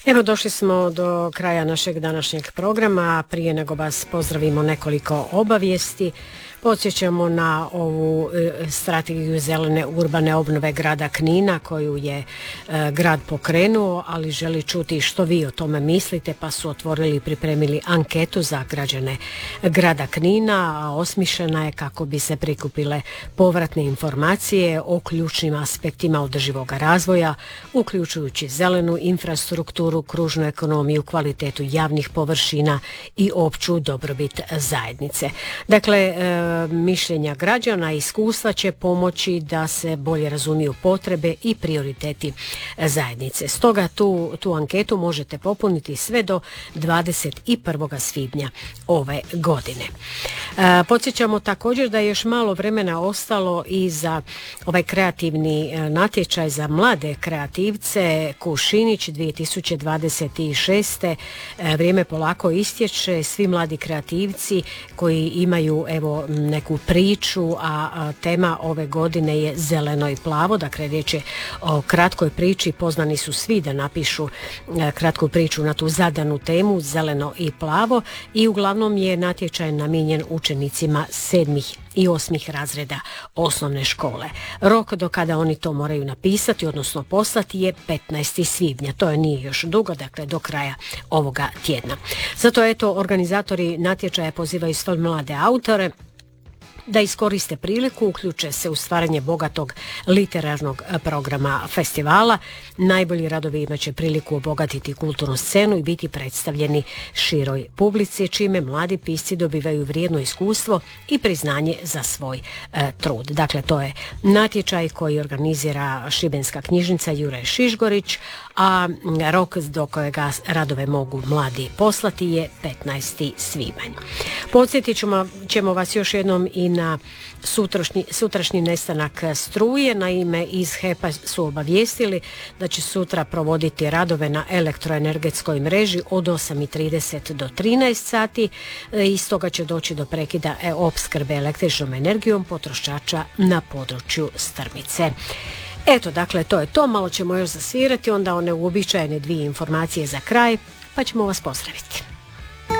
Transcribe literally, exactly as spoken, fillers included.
Evo, došli smo do kraja našeg današnjeg programa. Prije nego vas pozdravimo, nekoliko obavijesti. Podsjećamo na ovu strategiju zelene urbane obnove grada Knina koju je e, grad pokrenuo, ali želi čuti što vi o tome mislite, pa su otvorili i pripremili anketu za građane grada Knina, a osmišljena je kako bi se prikupile povratne informacije o ključnim aspektima održivog razvoja, uključujući zelenu infrastrukturu, kružnu ekonomiju, kvalitetu javnih površina i opću dobrobit zajednice. Dakle, e, mišljenja građana i iskustva će pomoći da se bolje razumiju potrebe i prioriteti zajednice. Stoga tu, tu anketu možete popuniti sve do dvadeset prvog svibnja ove godine. E, podsjećamo također da je još malo vremena ostalo i za ovaj kreativni natječaj za mlade kreativce Kušinić dvije tisuće dvadeset šeste. E, vrijeme polako istječe. Svi mladi kreativci koji imaju evo neku priču, a, a tema ove godine je zeleno i plavo. Dakle, riječ je o kratkoj priči. Pozvani su svi da napišu a, kratku priču na tu zadanu temu zeleno i plavo, i uglavnom je natječaj namijenjen učenicima sedmih i osmih razreda osnovne škole. Rok do kada oni to moraju napisati, odnosno poslati, je petnaesti svibnja. To je nije još dugo, dakle do kraja ovoga tjedna. Zato eto, organizatori natječaja pozivaju sve mlade autore da iskoriste priliku, uključe se u stvaranje bogatog literarnog programa festivala. Najbolji radovi imat će priliku obogatiti kulturnu scenu i biti predstavljeni široj publici, čime mladi pisci dobivaju vrijedno iskustvo i priznanje za svoj e, trud. Dakle, to je natječaj koji organizira šibenska knjižnica Juraj Šišgorić, a rok do kojega radove mogu mladi poslati je petnaesti svibanj. Podsjetit ćemo, ćemo vas još jednom i na sutrašnji, sutrašnji nestanak struje. Naime, iz H E P-a su obavijestili da će sutra provoditi radove na elektroenergetskoj mreži od osam i trideset do trinaest sati. Iz toga će doći do prekida opskrbe električnom energijom potrošača na području Strmice. Eto, dakle, to je to. Malo ćemo još zasvirati, onda one uobičajene dvije informacije za kraj, pa ćemo vas pozdraviti.